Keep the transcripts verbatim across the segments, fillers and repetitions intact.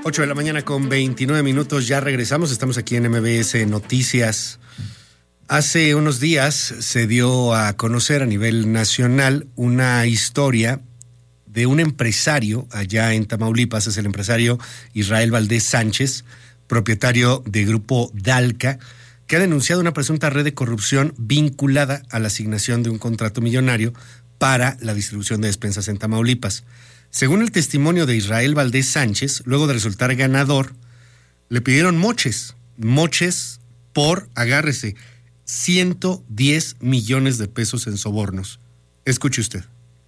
ocho de la mañana con veintinueve minutos, ya regresamos, estamos aquí en M B S Noticias. Hace unos días se dio a conocer a nivel nacional una historia de un empresario allá en Tamaulipas, es el empresario Israel Valdés Sánchez, propietario de Grupo Dalca, que ha denunciado una presunta red de corrupción vinculada a la asignación de un contrato millonario para la distribución de despensas en Tamaulipas. Según el testimonio de Israel Valdés Sánchez, luego de resultar ganador, le pidieron moches, moches por, agárrese, ciento diez millones de pesos en sobornos. Escuche usted.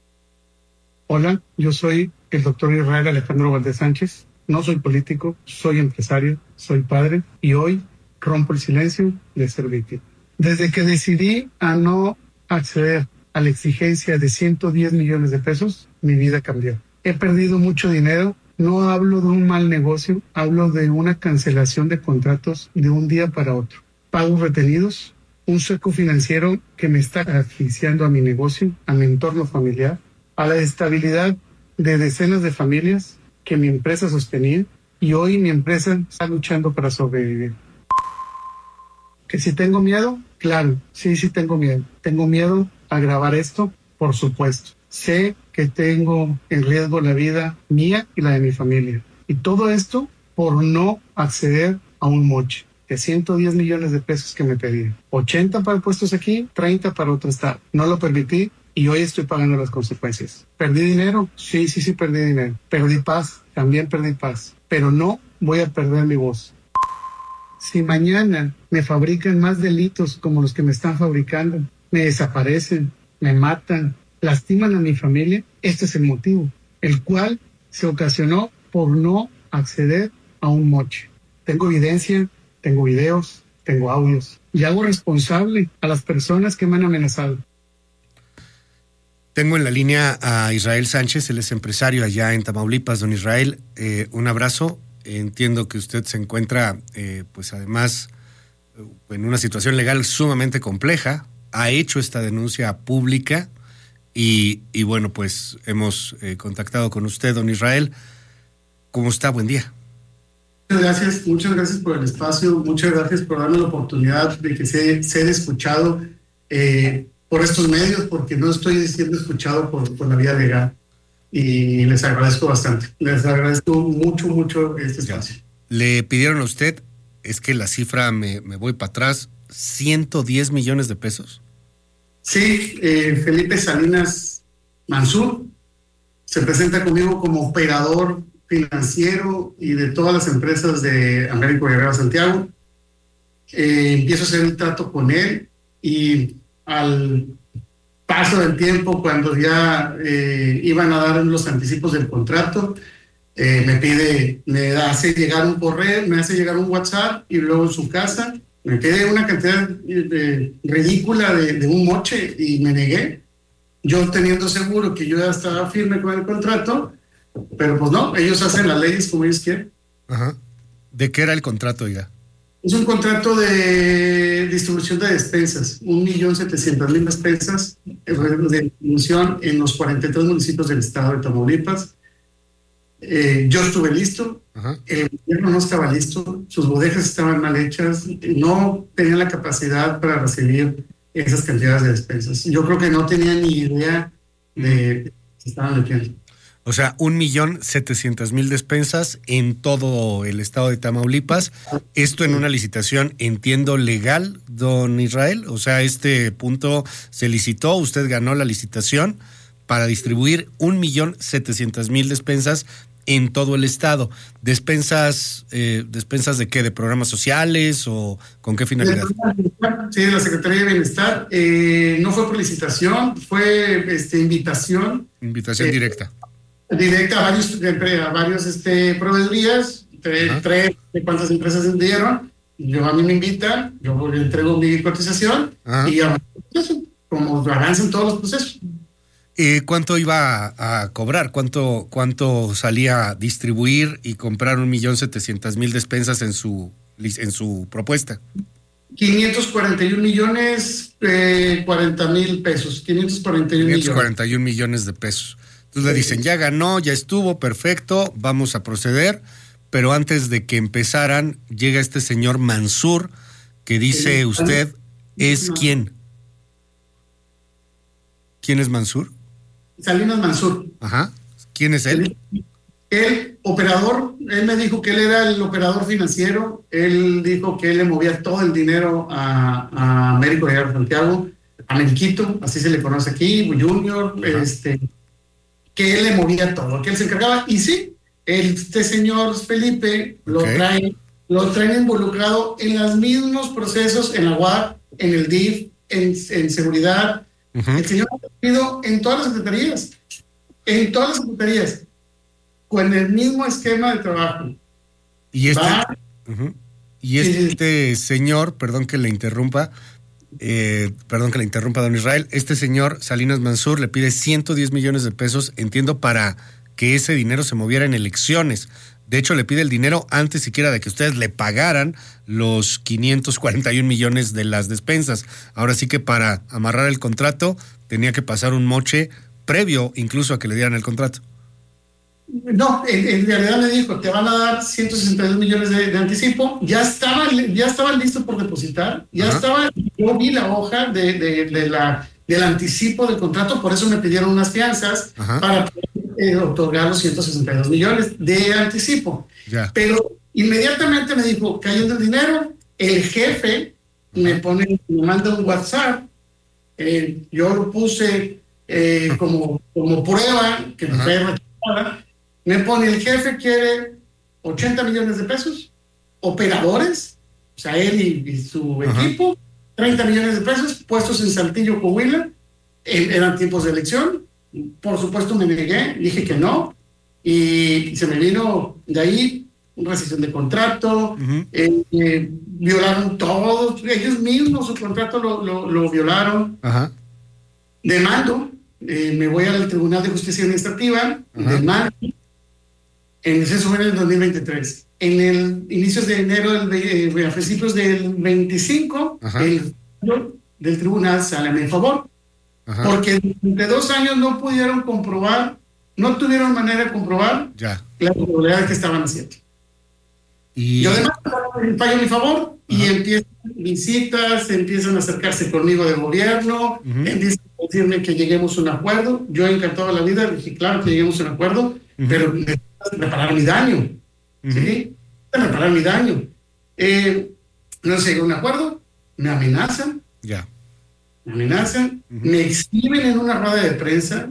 Hola, yo soy el doctor Israel Alejandro Valdés Sánchez. No soy político, soy empresario, soy padre y hoy rompo el silencio de ser víctima. Desde que decidí a no acceder a la exigencia de ciento diez millones de pesos, mi vida cambió. He perdido mucho dinero, no hablo de un mal negocio, hablo de una cancelación de contratos de un día para otro. Pagos retenidos, un seco financiero que me está asfixiando a mi negocio, a mi entorno familiar, a la estabilidad de decenas de familias que mi empresa sostenía y hoy mi empresa está luchando para sobrevivir. ¿Que si tengo miedo? Claro, sí, sí tengo miedo. Tengo miedo a grabar esto, por supuesto. Sé que tengo en riesgo la vida mía y la de mi familia. Y todo esto por no acceder a un moche de ciento diez millones de pesos que me pedían. ochenta para puestos aquí, treinta para otro estado. No lo permití y hoy estoy pagando las consecuencias. ¿Perdí dinero? Sí, sí, sí perdí dinero. Perdí paz, también perdí paz. Pero no voy a perder mi voz. Si mañana me fabrican más delitos como los que me están fabricando, me desaparecen, me matan, lastiman a mi familia, este es el motivo, el cual se ocasionó por no acceder a un moche. Tengo evidencia, tengo videos, tengo audios y hago responsable a las personas que me han amenazado. Tengo en la línea a Israel Sánchez, él es empresario allá en Tamaulipas. Don Israel, eh, un abrazo. Entiendo que usted se encuentra, eh, pues además, en una situación legal sumamente compleja. Ha hecho esta denuncia pública y, y bueno, pues hemos eh, contactado con usted, don Israel. ¿Cómo está? Buen día. Muchas gracias, muchas gracias por el espacio, muchas gracias por darme la oportunidad de que sea, sea escuchado eh, por estos medios, porque no estoy siendo escuchado por, por la vía legal. Y les agradezco bastante. Les agradezco mucho, mucho este espacio. Le pidieron a usted, es que la cifra, me, me voy para atrás, ciento diez millones de pesos. Sí, eh, Felipe Salinas Mansur se presenta conmigo como operador financiero y de todas las empresas de Américo Guerrero Santiago. Eh, empiezo a hacer el trato con él y al paso del tiempo, cuando ya eh, iban a dar los anticipos del contrato, eh, me pide, me hace llegar un correo, me hace llegar un WhatsApp y luego en su casa me pide una cantidad de, ridícula de, de un moche y me negué. Yo teniendo seguro que yo ya estaba firme con el contrato, pero pues no, ellos hacen las leyes como ellos quieren. Ajá. ¿De qué era el contrato, oiga? Es un contrato de distribución de despensas, un millón setecientas mil despensas de distribución en los cuarenta y tres municipios del estado de Tamaulipas. Eh, yo estuve listo, Ajá. El gobierno no estaba listo, sus bodegas estaban mal hechas, no tenían la capacidad para recibir esas cantidades de despensas. Yo creo que no tenían ni idea de que estaban metiendo. O sea, un millón setecientas mil despensas en todo el estado de Tamaulipas. Esto en una licitación, entiendo, legal, don Israel. O sea, este punto se licitó, usted ganó la licitación para distribuir un millón setecientas mil despensas en todo el estado. ¿Despensas, eh, despensas de qué? ¿De programas sociales o con qué finalidad? Sí, de la Secretaría de Bienestar. Eh, no fue por licitación, fue este, invitación. Invitación eh, directa. Directa a varios, a varios este, proveedurías, tres, tres de cuántas empresas dieron. Yo, a mí me invitan, yo le entrego mi cotización Ajá. y avanzo el proceso, como avanzan todos los procesos. Eh, ¿Cuánto iba a, a cobrar? ¿Cuánto, ¿Cuánto salía a distribuir y comprar un millón setecientas mil despensas en su, en su propuesta? quinientos cuarenta y un millones, eh, cuarenta mil pesos. quinientos cuarenta y un quinientos cuarenta y un millones de pesos. Entonces le dicen, ya ganó, ya estuvo, perfecto, vamos a proceder, pero antes de que empezaran, llega este señor Mansur, que dice sí, usted, ¿es no. quién? ¿Quién es Mansur? Salinas Mansur. Ajá. ¿Quién es él? Él, operador, él me dijo que él era el operador financiero, él dijo que él le movía todo el dinero a, a Américo de Santiago, a Meriquito, así se le conoce aquí, Junior, ajá. este, que él le movía todo, que él se encargaba, y sí, este señor Felipe lo okay. trae, lo traen involucrado en los mismos procesos, en la U A P, en el D I F, en, en seguridad, uh-huh. el señor ha tenido en todas las secretarías, en todas las secretarías, con el mismo esquema de trabajo. Y este, uh-huh. y este sí. señor, perdón que le interrumpa, eh, perdón que le interrumpa, don Israel, este señor Salinas Mansur le pide ciento diez millones de pesos, entiendo, para que ese dinero se moviera en elecciones. De hecho, le pide el dinero antes siquiera de que ustedes le pagaran los quinientos cuarenta y un millones de las despensas. Ahora sí que para amarrar el contrato tenía que pasar un moche previo incluso a que le dieran el contrato. No, en, en realidad me dijo, te van a dar ciento sesenta y dos millones de, de anticipo, ya estaban, ya estaban listos por depositar, ya Ajá. estaba, yo vi la hoja de, de, de la, del anticipo del contrato, por eso me pidieron unas fianzas Ajá. para poder eh, otorgar los ciento sesenta y dos millones de anticipo. Ya. Pero inmediatamente me dijo, cayendo el dinero, el jefe Ajá. me pone, me manda un WhatsApp, eh, yo lo puse eh, como, como prueba, que me fue rechazada. Me pone, el jefe quiere ochenta millones de pesos, operadores, o sea, él y, y su Ajá. equipo, treinta millones de pesos puestos en Saltillo, Coahuila, en, eran tiempos de elección. Por supuesto me negué, dije que no, y se me vino de ahí una rescisión de contrato, uh-huh. eh, eh, violaron todos, ellos mismos su contrato lo, lo, lo violaron. Ajá. Demando, eh, me voy al Tribunal de Justicia Administrativa, demando. En ese fue en el dos mil veintitrés. En el inicios de enero, del, eh, a principios del veinticinco, Ajá. el del tribunal sale a mi favor. Ajá. Porque durante dos años no pudieron comprobar, no tuvieron manera de comprobar ya. la irregularidad que estaban haciendo. Y yo además fallo a mi favor Ajá. y empiezan visitas, empiezan a acercarse conmigo de gobierno, uh-huh. empiezan a decirme que lleguemos a un acuerdo. Yo encantado de la vida, dije claro que lleguemos a un acuerdo, uh-huh. pero reparar mi daño, uh-huh. ¿sí? Reparar mi daño. Eh, no se llegó a un acuerdo, me amenazan, ya. me amenazan, uh-huh. me exhiben en una rueda de prensa,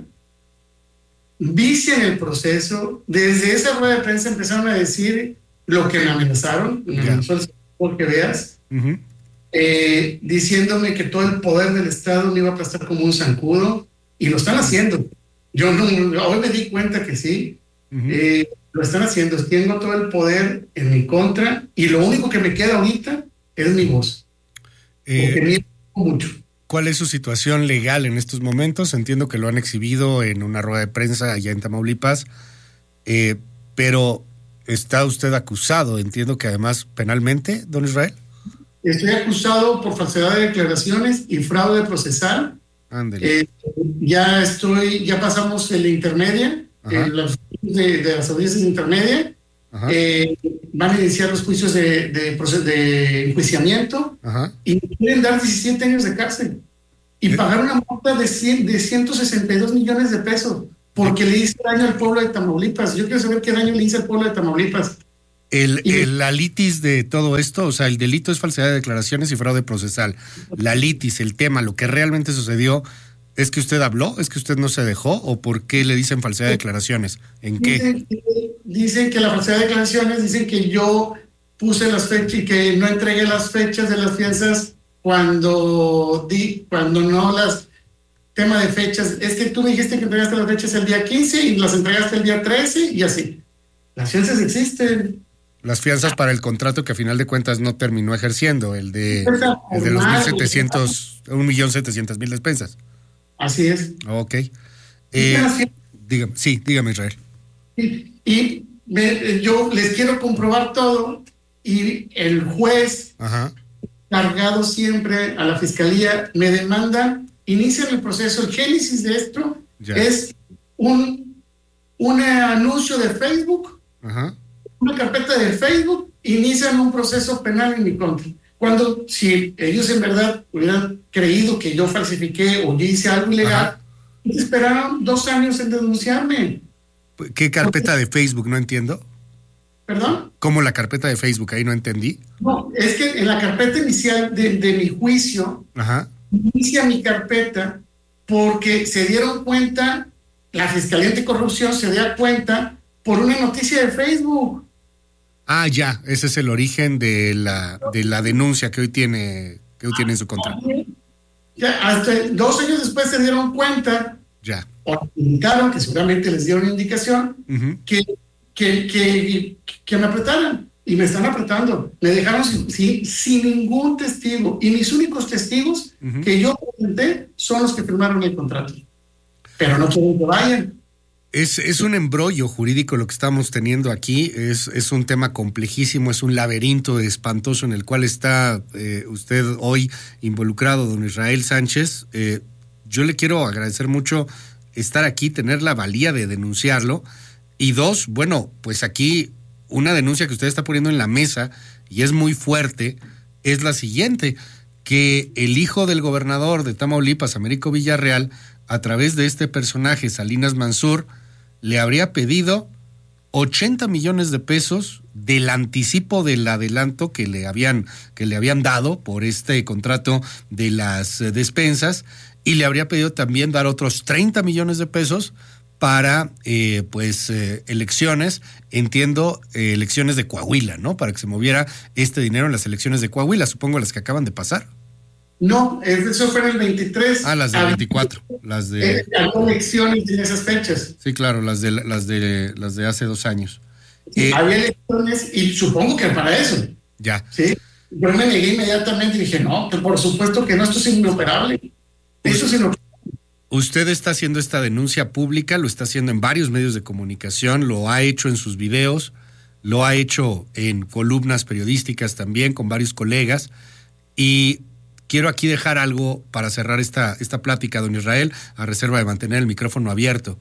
vician el proceso. Desde esa rueda de prensa empezaron a decir lo que me amenazaron, me yeah. amenazó el señor que veas, uh-huh. eh, diciéndome que todo el poder del Estado me iba a aplastar como un zancudo, y lo están haciendo. Yo no, hoy me di cuenta que sí. Uh-huh. Eh, lo están haciendo, tengo todo el poder en mi contra y lo único que me queda ahorita es mi voz, eh, porque me mucho. ¿Cuál es su situación legal en estos momentos? Entiendo que lo han exhibido en una rueda de prensa allá en Tamaulipas, eh, pero ¿está usted acusado? Entiendo que además penalmente, don Israel. Estoy acusado por falsedad de declaraciones y fraude procesal. Eh, ya estoy, ya pasamos el intermedia. Eh, los de, de las audiencias intermedias eh, van a iniciar los juicios de, de, de, de enjuiciamiento Ajá. y quieren dar diecisiete años de cárcel y ¿Eh? pagar una multa de, cien, de ciento sesenta y dos millones de pesos porque ¿Eh? le hice daño al pueblo de Tamaulipas. Yo quiero saber qué daño le hice al pueblo de Tamaulipas. El, el, la litis de todo esto, o sea, el delito es falsedad de declaraciones y fraude procesal. La litis, el tema, lo que realmente sucedió, ¿es que usted habló? ¿Es que usted no se dejó? ¿O por qué le dicen falsedad de declaraciones? ¿En qué? Dicen que, dicen que la falsedad de declaraciones, dicen que yo puse las fechas y que no entregué las fechas de las fianzas cuando di, cuando no las... Tema de fechas, es que tú me dijiste que entregaste las fechas el día quince y las entregaste el día trece y así. Las fianzas existen. Las fianzas para el contrato que a final de cuentas no terminó ejerciendo, el de, el de los mil setecientos, un millón setecientos mil despensas. Así es. Ok. Eh, dígame, sí, dígame, Israel. Y, y me, yo les quiero comprobar todo y el juez, Ajá. cargado siempre a la fiscalía, me demanda, inician el proceso. El génesis de esto ya. es un, un anuncio de Facebook, Ajá. una carpeta de Facebook, inician un proceso penal en mi contra. Cuando, si ellos en verdad hubieran creído que yo falsifiqué o yo hice algo ilegal, esperaron dos años en denunciarme. ¿Qué carpeta de Facebook? No entiendo. ¿Perdón? ¿Cómo la carpeta de Facebook? Ahí no entendí. No, es que en la carpeta inicial de, de mi juicio, Ajá. inicia mi carpeta porque se dieron cuenta, la Fiscalía Anticorrupción se dio cuenta por una noticia de Facebook. Ah, ya, ese es el origen de la, de la denuncia que hoy tiene, que hoy tiene en su contra. Ya, hasta dos años después se dieron cuenta, ya, o indicaron, que seguramente les dieron indicación, uh-huh. que, que, que, que me apretaran, y me están apretando. Me dejaron sin, sin, sin ningún testigo, y mis únicos testigos uh-huh. que yo presenté son los que firmaron el contrato. Pero no quieren que vayan. Es, es un embrollo jurídico lo que estamos teniendo aquí, es, es un tema complejísimo, es un laberinto espantoso en el cual está eh, usted hoy involucrado, don Israel Sánchez. Eh, yo le quiero agradecer mucho estar aquí, tener la valía de denunciarlo, y dos, bueno, pues aquí una denuncia que usted está poniendo en la mesa, y es muy fuerte, es la siguiente, que el hijo del gobernador de Tamaulipas, Américo Villarreal, a través de este personaje, Salinas Mansur, le habría pedido ochenta millones de pesos del anticipo del adelanto que le habían, que le habían dado por este contrato de las eh, despensas, y le habría pedido también dar otros treinta millones de pesos para eh, pues eh, elecciones, entiendo, eh, elecciones de Coahuila, ¿no? Para que se moviera este dinero en las elecciones de Coahuila, supongo las que acaban de pasar. No, eso fue en el veintitrés. Ah, las del veinticuatro, las de... Eh, Hay elecciones en esas fechas. Sí, claro, las de las de las de hace dos años. Sí, eh, había elecciones y supongo que para eso. Ya. Sí, yo me negué inmediatamente y dije, no, que por supuesto que no, esto es inoperable. Eso es inoperable. Usted está haciendo esta denuncia pública, lo está haciendo en varios medios de comunicación, lo ha hecho en sus videos, lo ha hecho en columnas periodísticas también con varios colegas, y quiero aquí dejar algo para cerrar esta, esta plática, don Israel, a reserva de mantener el micrófono abierto.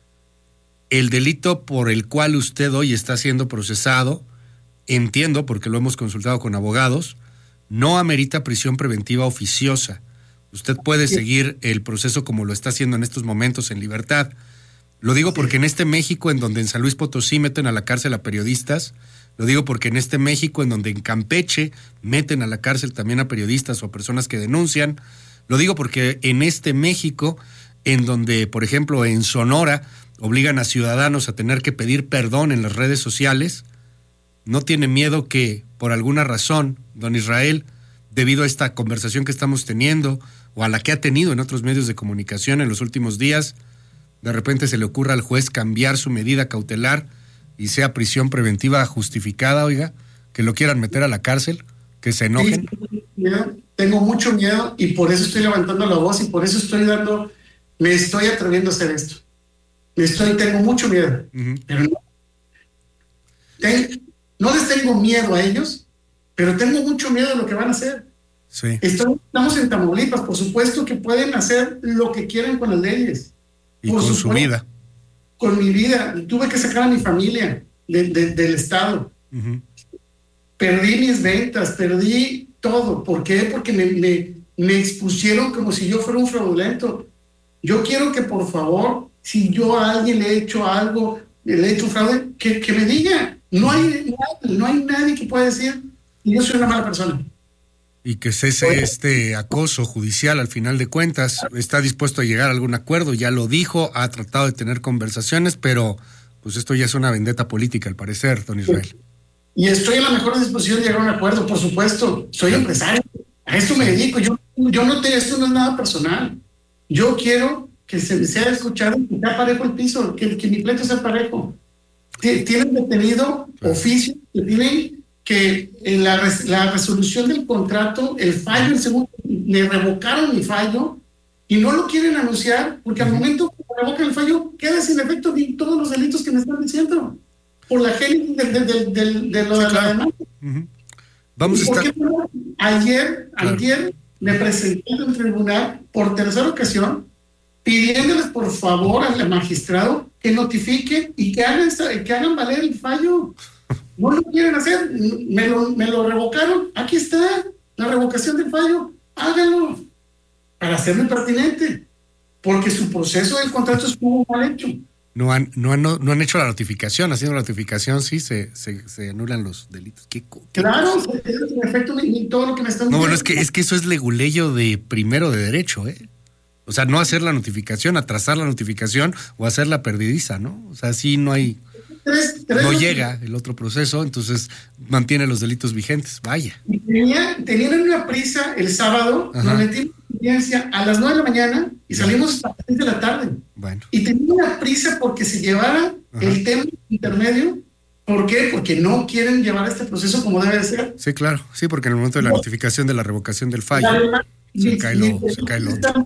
El delito por el cual usted hoy está siendo procesado, entiendo, porque lo hemos consultado con abogados, no amerita prisión preventiva oficiosa. Usted puede seguir el proceso como lo está haciendo en estos momentos en libertad. Lo digo porque en este México, en donde en San Luis Potosí meten a la cárcel a periodistas, lo digo porque en este México, en donde en Campeche meten a la cárcel también a periodistas o a personas que denuncian, lo digo porque en este México, en donde, por ejemplo, en Sonora, obligan a ciudadanos a tener que pedir perdón en las redes sociales, no tiene miedo que, por alguna razón, don Israel, debido a esta conversación que estamos teniendo, o a la que ha tenido en otros medios de comunicación en los últimos días, de repente se le ocurra al juez cambiar su medida cautelar y sea prisión preventiva justificada, oiga, que lo quieran meter a la cárcel, que se enojen. Sí, tengo mucho miedo y por eso estoy levantando la voz y por eso estoy dando, me estoy atreviendo a hacer esto. Me estoy, tengo mucho miedo, uh-huh. pero no, ten, no les tengo miedo a ellos, pero tengo mucho miedo de lo que van a hacer. Sí. Estoy, estamos en Tamaulipas, por supuesto que pueden hacer lo que quieran con las leyes. Y por con supuesto, su vida. Con mi vida. Tuve que sacar a mi familia de, de, del Estado. Uh-huh. Perdí mis ventas, perdí todo. ¿Por qué? Porque me, me, me expusieron como si yo fuera un fraudulento. Yo quiero que, por favor, si yo a alguien le he hecho algo, le he hecho fraude, que, que me diga. No hay, no hay nadie que pueda decir que yo soy una mala persona. Y que cese este acoso judicial al final de cuentas. Está dispuesto a llegar a algún acuerdo, ya lo dijo, ha tratado de tener conversaciones, pero pues esto ya es una vendetta política al parecer, don Israel. Y estoy en la mejor disposición de llegar a un acuerdo, por supuesto. Soy empresario, a esto me dedico. Yo, yo no te, esto no es nada personal. Yo quiero que se sea escuchado, que sea parejo el piso, que, que mi pleito sea parejo. Tienen detenido claro. oficio, que tienen que en la, res, la resolución del contrato, el fallo, el segundo, le revocaron mi fallo y no lo quieren anunciar porque al momento que revocan el fallo queda sin efecto de todos los delitos que me están diciendo por la génesis de, de, de, de, de lo sí, de claro. la demanda. Uh-huh. Vamos a estar... Ayer, claro. ayer me presenté en el tribunal por tercera ocasión pidiéndoles por favor al magistrado que notifique y que hagan, que hagan valer el fallo. No lo quieren hacer, me lo, me lo revocaron, aquí está la revocación del fallo, háganlo para hacerme pertinente, porque su proceso del contrato estuvo mal hecho. No han, no han, no han hecho la notificación, haciendo la notificación sí se, se, se anulan los delitos. ¿Qué, qué claro, en efecto, todo lo que me están diciendo. No, bueno, es que, es que eso es leguleyo de primero de derecho, ¿eh? O sea, no hacer la notificación, atrasar la notificación o hacerla perdidiza, ¿no? O sea, sí no hay... Tres, tres no llega el otro proceso, entonces mantiene los delitos vigentes, vaya. Tenía, tenían una prisa el sábado, ajá, nos metimos en audiencia a las nueve de la mañana y salimos hasta las seis de la tarde. Bueno. Y tenía una prisa porque se llevara, ajá, el tema intermedio. ¿Por qué? Porque no quieren llevar este proceso como debe de ser. Sí, claro, sí, porque en el momento de la no. notificación de la revocación del fallo, además, se, cae lo, se cae lo otro.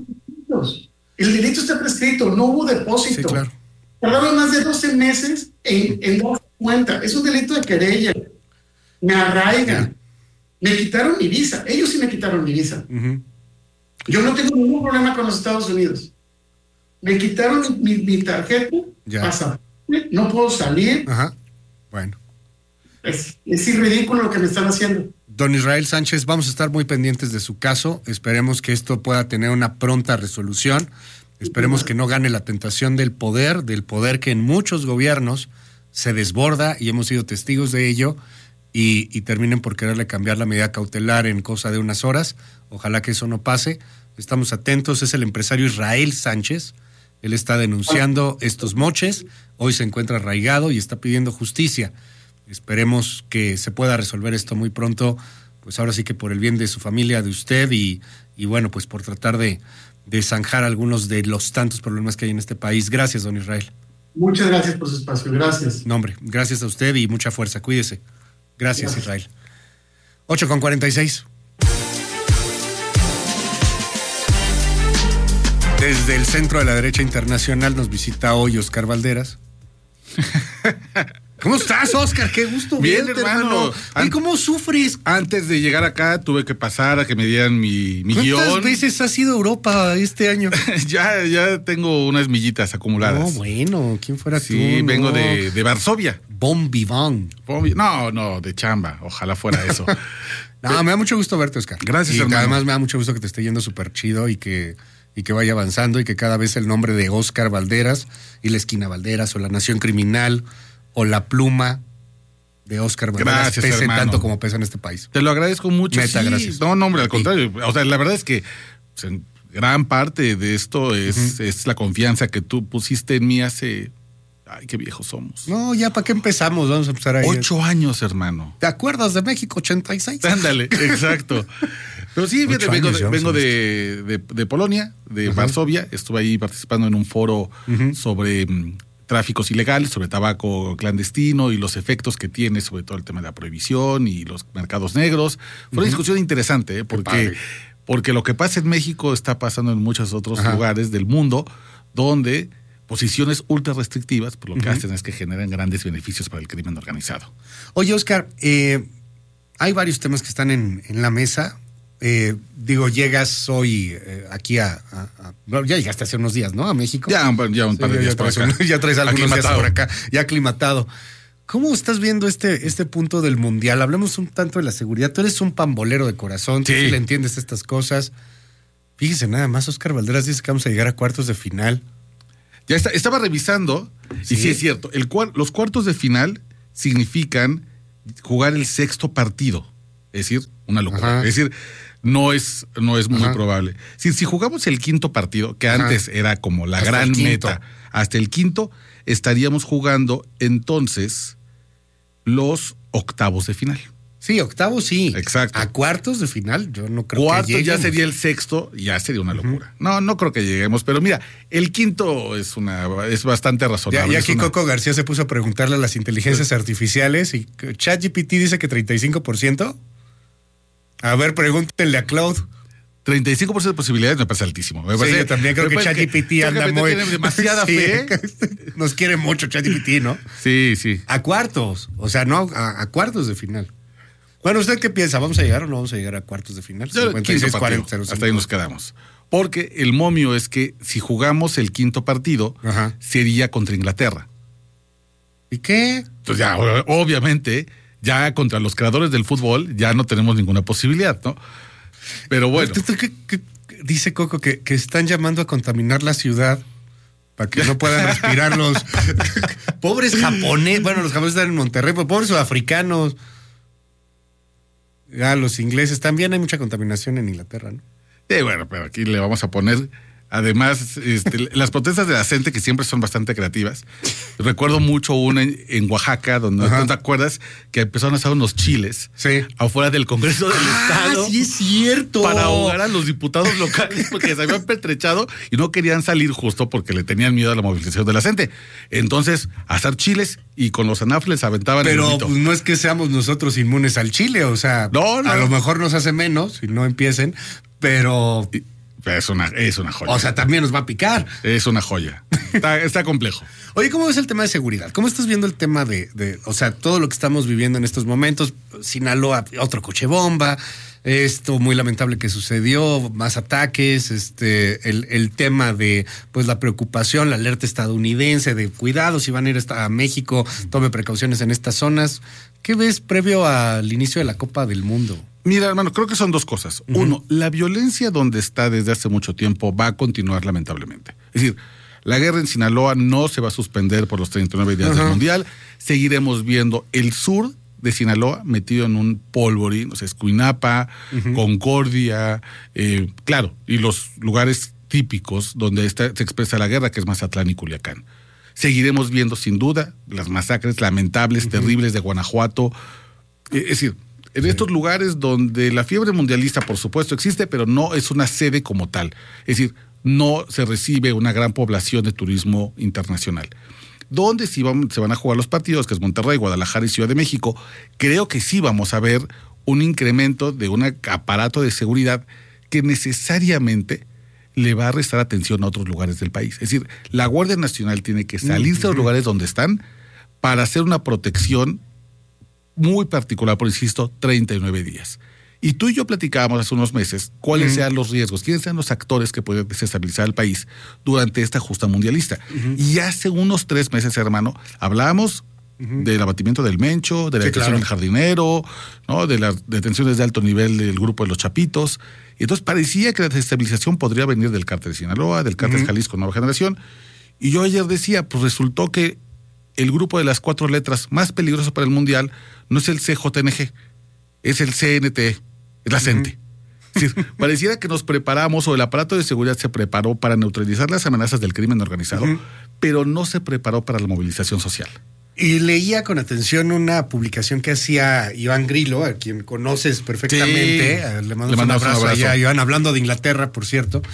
El delito está prescrito, no hubo depósito. Sí, claro. Tardaron más de doce meses en, en darse cuenta. Es un delito de querella. Me arraigan. Me quitaron mi visa. Ellos sí me quitaron mi visa. Uh-huh. Yo no tengo ningún problema con los Estados Unidos. Me quitaron mi, mi tarjeta. Pasaporte. No puedo salir. Ajá. Bueno. Es, es ridículo lo que me están haciendo. Don Israel Sánchez, vamos a estar muy pendientes de su caso. Esperemos que esto pueda tener una pronta resolución. Esperemos que no gane la tentación del poder, del poder que en muchos gobiernos se desborda y hemos sido testigos de ello y, y terminen por quererle cambiar la medida cautelar en cosa de unas horas. Ojalá que eso no pase. Estamos atentos. Es el empresario Israel Sánchez. Él está denunciando estos moches. Hoy se encuentra arraigado y está pidiendo justicia. Esperemos que se pueda resolver esto muy pronto, pues ahora sí que por el bien de su familia, de usted y, y bueno, pues por tratar de, de zanjar algunos de los tantos problemas que hay en este país. Gracias, don Israel. Muchas gracias por su espacio, gracias. No, hombre, gracias a usted y mucha fuerza, cuídese. Gracias, gracias. Israel. ocho con cuarenta y seis. Desde el Centro de la Derecha Internacional nos visita hoy Oscar Valderas. ¿Cómo estás, Oscar? Qué gusto bien, verte, hermano. hermano. ¿Cómo sufres? Antes de llegar acá tuve que pasar a que me dieran mi, mi ¿Cuántas guión. ¿Cuántas veces has ido a Europa este año? ya, ya tengo unas millitas acumuladas. No, bueno, ¿quién fuera sí, tú? Sí, no. vengo de, de Varsovia. Bon vivant. Bon, no, no, de chamba. Ojalá fuera eso. No, me da mucho gusto verte, Oscar. Gracias, y hermano. Además me da mucho gusto que te esté yendo súper chido y que, y que vaya avanzando y que cada vez el nombre de Oscar Valderas y la Esquina Valderas o la Nación Criminal o la Pluma de Oscar Valderas gracias, pese hermano. tanto como pesa en este país. Te lo agradezco mucho. Neta, sí. gracias. No, no, hombre, al contrario. O sea, la verdad es que pues, en gran parte de esto es, uh-huh. es la confianza que tú pusiste en mí hace... Ay, qué viejos somos. No, ya, ¿para qué empezamos? Vamos a empezar ahí. Ocho años, hermano. ¿Te acuerdas de México ochenta y seis? Ándale, exacto. Pero sí, fíjate, vengo, de, vengo de, de, de Polonia, de uh-huh. Varsovia. Estuve ahí participando en un foro uh-huh. sobre... tráficos ilegales, sobre tabaco clandestino y los efectos que tiene sobre todo el tema de la prohibición y los mercados negros. Fue uh-huh. una discusión interesante, ¿eh? porque, porque lo que pasa en México está pasando en muchos otros Ajá. lugares del mundo, donde posiciones ultra restrictivas, pues lo que uh-huh. hacen es que generan grandes beneficios para el crimen organizado. Oye, Oscar, eh, hay varios temas que están en, en la mesa. Eh, digo, llegas hoy eh, aquí a, a, a... Ya llegaste hace unos días, ¿no? A México. Ya, un, ya un par de sí, días por acá. Un, ya traes algunos días por acá, ya aclimatado. ¿Cómo estás viendo este, este punto del Mundial? Hablemos un tanto de la seguridad. Tú eres un pambolero de corazón, sí. tú sí le entiendes estas cosas. Fíjese nada más, Oscar Valderas dice que vamos a llegar a cuartos de final. Ya está, estaba revisando, ¿Sí? y sí es cierto, el, los cuartos de final significan jugar el sexto partido. Es decir, una locura. Ajá. Es decir, no es, no es muy Ajá. probable. Si, si jugamos el quinto partido, que Ajá. antes era como la hasta gran meta, hasta el quinto, estaríamos jugando entonces los octavos de final. Sí, octavos sí. Exacto. A cuartos de final, yo no creo Cuarto que lleguemos. Ya sería el sexto, ya sería una locura. Uh-huh. No, no creo que lleguemos, pero mira, el quinto es una es bastante razonable. Ya, ya aquí una... Coco García se puso a preguntarle a las inteligencias sí. artificiales y ChatGPT dice que treinta y cinco por ciento. A ver, pregúntenle a Claude. treinta y cinco por ciento de posibilidades me parece altísimo. Me parece, sí, yo también creo que ChatGPT anda muy... Tiene demasiada sí, fe. Nos quiere mucho ChatGPT, ¿no? Sí, sí. A cuartos, o sea, no, a, a cuartos de final. Bueno, ¿usted qué piensa? ¿Vamos a llegar o no vamos a llegar a cuartos de final? Yo, cincuenta y seis, cuarenta, hasta ahí nos quedamos. Porque el momio es que si jugamos el quinto partido, Ajá. sería contra Inglaterra. ¿Y qué? Entonces ya, obviamente, ya contra los creadores del fútbol ya no tenemos ninguna posibilidad, ¿no? Pero bueno. ¿Tú, tú, qué, qué, dice Coco que, que están llamando a contaminar la ciudad para que no puedan respirar los pobres japoneses. Bueno, los japoneses están en Monterrey, pero pobres sudafricanos. Ah, los ingleses. También hay mucha contaminación en Inglaterra, ¿no? Sí, bueno, pero aquí le vamos a poner... Además, este, las protestas de la gente, que siempre son bastante creativas. Recuerdo mucho una en, en Oaxaca, donde ¿no te acuerdas? Que empezaron a hacer unos chiles sí. afuera del Congreso del ah, Estado. Sí, es cierto. Para ahogar a los diputados locales porque se habían pertrechado y no querían salir justo porque le tenían miedo a la movilización de la gente. Entonces, a hacer chiles y con los anafles aventaban Pero el pues, no es que seamos nosotros inmunes al chile, o sea, no, no. a lo mejor nos hace menos si no empiecen, pero... Y, Es una, es una joya. O sea, también nos va a picar. Es una joya. Está, está complejo. Oye, ¿cómo ves el tema de seguridad? ¿Cómo estás viendo el tema de, de, o sea, todo lo que estamos viviendo en estos momentos? Sinaloa, otro coche bomba, esto muy lamentable que sucedió, más ataques, este, el, el tema de, pues, la preocupación, la alerta estadounidense de cuidado, si van a ir a México, tome precauciones en estas zonas. ¿Qué ves previo al inicio de la Copa del Mundo? Mira, hermano, creo que son dos cosas. Uh-huh. Uno, la violencia donde está desde hace mucho tiempo va a continuar lamentablemente. Es decir, la guerra en Sinaloa no se va a suspender por los treinta y nueve días uh-huh. del Mundial. Seguiremos viendo el sur de Sinaloa metido en un polvorín, o sea, Escuinapa, uh-huh. Concordia, eh, claro, y los lugares típicos donde está, se expresa la guerra, que es Mazatlán y Culiacán. Seguiremos viendo, sin duda, las masacres lamentables, uh-huh. terribles de Guanajuato. Eh, es decir, en estos lugares donde la fiebre mundialista, por supuesto, existe, pero no es una sede como tal. Es decir, no se recibe una gran población de turismo internacional. Donde sí van, se van a jugar los partidos, que es Monterrey, Guadalajara y Ciudad de México, creo que sí vamos a ver un incremento de un aparato de seguridad que necesariamente le va a restar atención a otros lugares del país. Es decir, la Guardia Nacional tiene que salirse de los lugares donde están para hacer una protección muy particular, por insisto, treinta y nueve días. Y tú y yo platicábamos hace unos meses cuáles uh-huh. sean los riesgos, quiénes sean los actores que pueden desestabilizar el país durante esta justa mundialista. Uh-huh. Y hace unos tres meses, hermano, hablábamos uh-huh. del abatimiento del Mencho, de la sí, detención claro. del Jardinero, ¿no? De las detenciones de alto nivel del grupo de los Chapitos. Y entonces parecía que la desestabilización podría venir del cártel de Sinaloa, del cártel uh-huh. Jalisco Nueva Generación. Y yo ayer decía, pues resultó que el grupo de las cuatro letras más peligroso para el Mundial no es el C J N G, es el C N T E, es la CENTE. Uh-huh. Es decir, pareciera que nos preparamos o el aparato de seguridad se preparó para neutralizar las amenazas del crimen organizado, uh-huh. pero no se preparó para la movilización social. Y leía con atención una publicación que hacía Iván Grillo, a quien conoces perfectamente. Sí. Le mando un abrazo, un abrazo allá, Iván, hablando de Inglaterra, por cierto.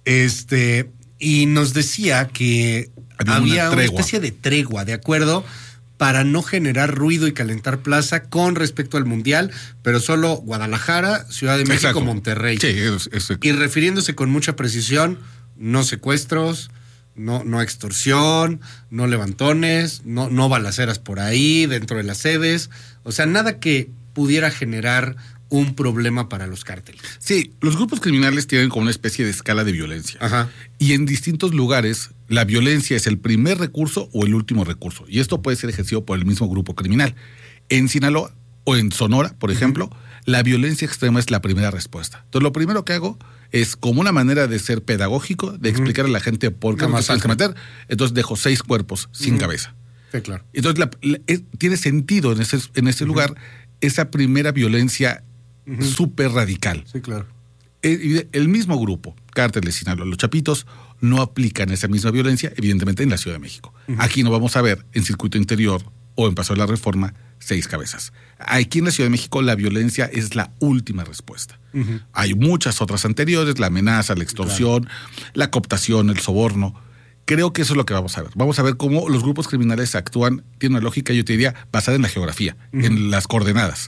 Este, y nos decía que había, había una, una especie de tregua, ¿de acuerdo? Para no generar ruido y calentar plaza con respecto al Mundial, pero solo Guadalajara, Ciudad de México, exacto. Monterrey. Sí, es, es, y refiriéndose con mucha precisión, no secuestros, no, no extorsión, no levantones, no, no balaceras por ahí dentro de las sedes. O sea, nada que pudiera generar un problema para los cárteles. Sí, los grupos criminales tienen como una especie de escala de violencia. Ajá. Y en distintos lugares la violencia es el primer recurso o el último recurso. Y esto puede ser ejercido por el mismo grupo criminal. En Sinaloa o en Sonora, por ejemplo, uh-huh. la violencia extrema es la primera respuesta. Entonces lo primero que hago es, como una manera de ser pedagógico, de uh-huh. explicar a la gente por qué no te tienes que meter, entonces dejo seis cuerpos sin uh-huh. cabeza. Sí, claro. Entonces la, la, es, tiene sentido en ese, en ese uh-huh. lugar esa primera violencia uh-huh. súper radical. Sí, claro. El, el mismo grupo, Cártel de Sinaloa, los Chapitos, no aplican esa misma violencia, evidentemente, en la Ciudad de México. Uh-huh. Aquí no vamos a ver, en Circuito Interior o en Paso de la Reforma, seis cabezas. Aquí en la Ciudad de México la violencia es la última respuesta. Uh-huh. Hay muchas otras anteriores, la amenaza, la extorsión, claro. la cooptación, el soborno. Creo que eso es lo que vamos a ver. Vamos a ver cómo los grupos criminales actúan, tiene una lógica, yo te diría, basada en la geografía, uh-huh. en las coordenadas.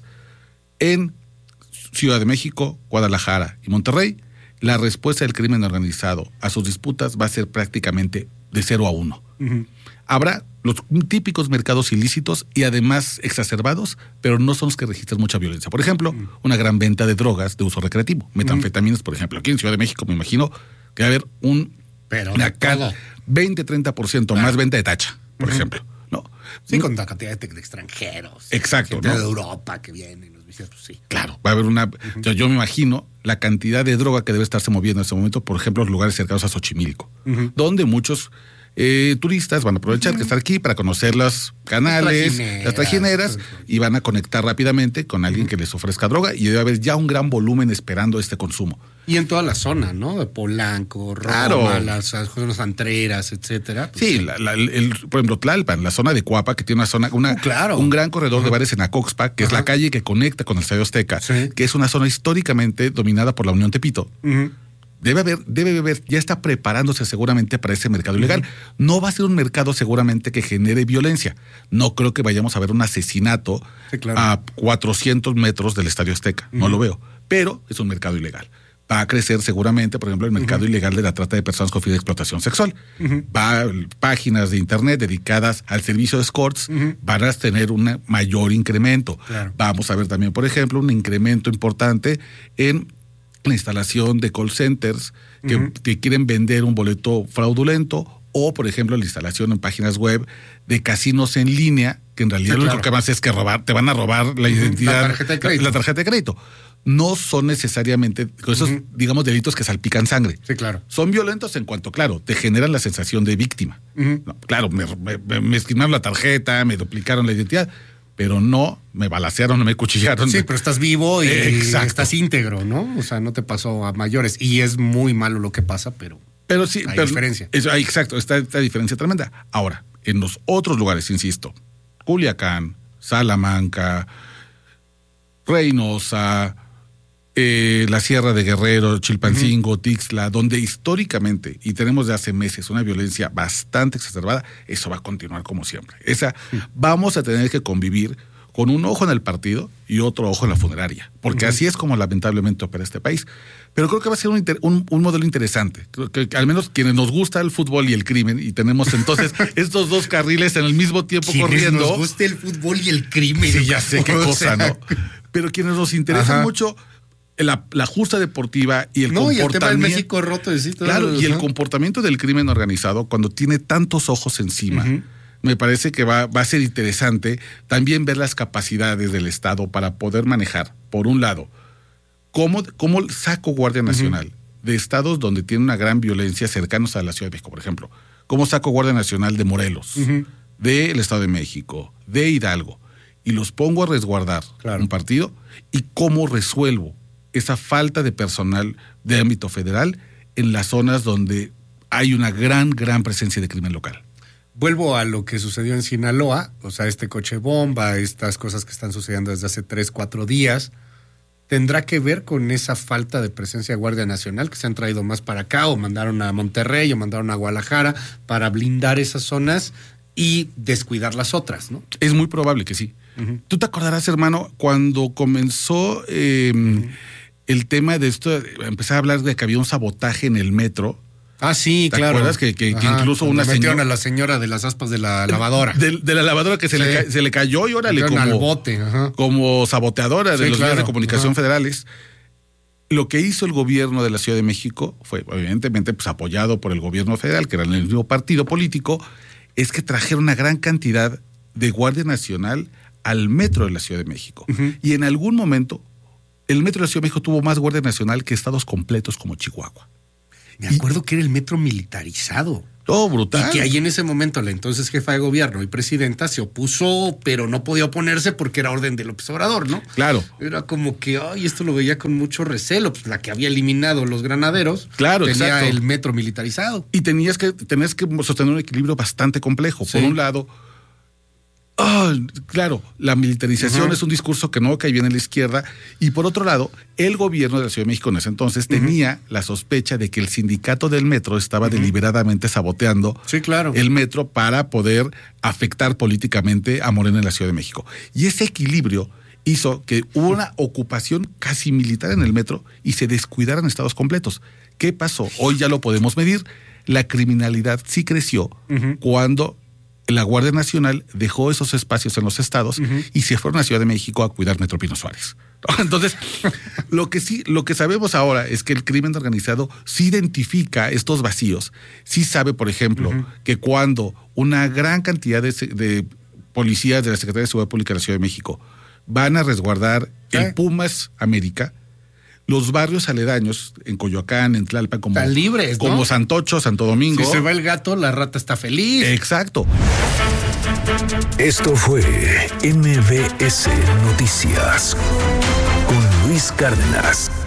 En Ciudad de México, Guadalajara y Monterrey, la respuesta del crimen organizado a sus disputas va a ser prácticamente de cero a uno. Uh-huh. Habrá los típicos mercados ilícitos y además exacerbados, pero no son los que registran mucha violencia. Por ejemplo, uh-huh. una gran venta de drogas de uso recreativo, metanfetaminas, uh-huh. por ejemplo. Aquí en Ciudad de México me imagino que va a haber un pero una cada veinte a treinta por ciento claro. más venta de tacha, por uh-huh. ejemplo. ¿no? Sí, con la cantidad de, de extranjeros. Exacto. Gente ¿no? de Europa que vienen y los visitan, pues sí. Claro, va a haber una... Uh-huh. yo, yo me imagino la cantidad de droga que debe estarse moviendo en este momento, por ejemplo, los lugares cercanos a Xochimilco, uh-huh. donde muchos... Eh, turistas van a aprovechar uh-huh. que estar aquí para conocer los canales, trajineras, las trajineras, y van a conectar rápidamente con alguien uh-huh. que les ofrezca droga, y debe haber ya un gran volumen esperando este consumo. Y en toda la zona, ¿no? De Polanco, Roma, claro. las, las zonas antreras, etcétera. Pues sí, sí. La, la, el, por ejemplo, Tlalpan, la zona de Cuapa, que tiene una zona, una, uh, claro. un gran corredor uh-huh. de bares en Acoxpa, que uh-huh. es la calle que conecta con el Estadio Azteca, sí. que es una zona históricamente dominada por la Unión Tepito. Uh-huh. Debe haber, debe haber, ya está preparándose seguramente para ese mercado ilegal. Uh-huh. No va a ser un mercado seguramente que genere violencia. No creo que vayamos a ver un asesinato sí, claro. a cuatrocientos metros del Estadio Azteca. Uh-huh. No lo veo. Pero es un mercado ilegal. Va a crecer seguramente, por ejemplo, el mercado uh-huh. ilegal de la trata de personas con fin de explotación sexual. Uh-huh. Va a páginas de internet dedicadas al servicio de escorts, uh-huh. van a tener un mayor incremento. Claro. Vamos a ver también, por ejemplo, un incremento importante en la instalación de call centers que, uh-huh. que quieren vender un boleto fraudulento, o por ejemplo la instalación en páginas web de casinos en línea, que en realidad sí, lo claro. único que más es que robar, te van a robar la uh-huh. identidad, la tarjeta de crédito. La, la tarjeta de crédito. No son necesariamente esos, uh-huh. digamos, delitos que salpican sangre. Sí, claro. Son violentos en cuanto, claro, te generan la sensación de víctima. Uh-huh. No, claro, me, me, me esquimaron la tarjeta, me duplicaron la identidad, pero no me balacearon, no me cuchillaron. Sí, pero estás vivo y Exacto. estás íntegro, ¿no? O sea, no te pasó a mayores. Y es muy malo lo que pasa, pero, pero sí, hay pero diferencia. Es, exacto, está esta diferencia tremenda. Ahora, en los otros lugares, insisto, Culiacán, Salamanca, Reynosa, eh, la Sierra de Guerrero, Chilpancingo, uh-huh. Tixla, donde históricamente, y tenemos de hace meses, una violencia bastante exacerbada, eso va a continuar como siempre. Esa, uh-huh. vamos a tener que convivir con un ojo en el partido y otro ojo en la funeraria, porque uh-huh. así es como lamentablemente opera este país. Pero creo que va a ser un, inter, un, un modelo interesante. Creo que, que al menos quienes nos gusta el fútbol y el crimen, y tenemos entonces estos dos carriles en el mismo tiempo quienes corriendo. Nos gusta el fútbol y el crimen. Sí, ya sé qué cosa, ¿no? Pero quienes nos interesan Ajá. mucho la, la justa deportiva y el no, comportamiento. Y el tema del México roto. Sí, claro, y el comportamiento del crimen organizado cuando tiene tantos ojos encima. Uh-huh. Me parece que va, va a ser interesante también ver las capacidades del Estado para poder manejar, por un lado, cómo, cómo saco Guardia Nacional uh-huh. de estados donde tiene una gran violencia cercanos a la Ciudad de México, por ejemplo. Cómo saco Guardia Nacional de Morelos, uh-huh. del Estado de México, de Hidalgo, y los pongo a resguardar claro. un partido, y cómo resuelvo esa falta de personal de ámbito federal en las zonas donde hay una gran, gran presencia de crimen local. Vuelvo a lo que sucedió en Sinaloa, o sea, este coche bomba, estas cosas que están sucediendo desde hace tres, cuatro días, ¿tendrá que ver con esa falta de presencia de Guardia Nacional que se han traído más para acá, o mandaron a Monterrey, o mandaron a Guadalajara para blindar esas zonas y descuidar las otras, ¿no? Es muy probable que sí. Uh-huh. Tú te acordarás, hermano, cuando comenzó eh, uh-huh. el tema de esto, empezar a hablar de que había un sabotaje en el metro. Ah, sí, ¿Te claro. ¿Te acuerdas que, que, que incluso una señora... metieron señora... a la señora de las aspas de la lavadora. De, de la lavadora que se, sí. le, se le cayó y órale como... al bote. Ajá. Como saboteadora sí, de los claro. medios de comunicación Ajá. federales. Lo que hizo el gobierno de la Ciudad de México fue, evidentemente, pues apoyado por el gobierno federal, que era el mismo partido político, es que trajeron una gran cantidad de Guardia Nacional al metro de la Ciudad de México. Uh-huh. Y en algún momento, el metro de la Ciudad de México tuvo más Guardia Nacional que estados completos como Chihuahua. Me acuerdo y, que era el metro militarizado. Oh, brutal. Y que ahí en ese momento la entonces jefa de gobierno y presidenta se opuso, pero no podía oponerse porque era orden de López Obrador, ¿no? Claro. Era como que, ay, esto lo veía con mucho recelo. Pues la que había eliminado los granaderos claro, tenía exacto. el metro militarizado. Y tenías que, tenías que sostener un equilibrio bastante complejo. Sí. Por un lado, oh, claro, la militarización uh-huh. es un discurso que no cae bien en la izquierda, y por otro lado, el gobierno de la Ciudad de México en ese entonces uh-huh. tenía la sospecha de que el sindicato del metro estaba uh-huh. deliberadamente saboteando sí, claro. el metro para poder afectar políticamente a Morena en la Ciudad de México. Y ese equilibrio hizo que hubo una ocupación casi militar en el metro y se descuidaran estados completos. ¿Qué pasó? Hoy ya lo podemos medir. La criminalidad sí creció uh-huh. cuando la Guardia Nacional dejó esos espacios en los estados uh-huh. y se fueron a Ciudad de México a cuidar Metro Pino Suárez. Entonces, lo que sí, lo que sabemos ahora es que el crimen organizado sí identifica estos vacíos. Sí sabe, por ejemplo, uh-huh. que cuando una gran cantidad de, de policías de la Secretaría de Seguridad Pública de la Ciudad de México van a resguardar ¿Qué? el Pumas América, los barrios aledaños en Coyoacán, en Tlalpan, como, están libres, como ¿no? Santocho, Santo Domingo. Si se va el gato, la rata está feliz. Exacto. Esto fue M V S Noticias con Luis Cárdenas.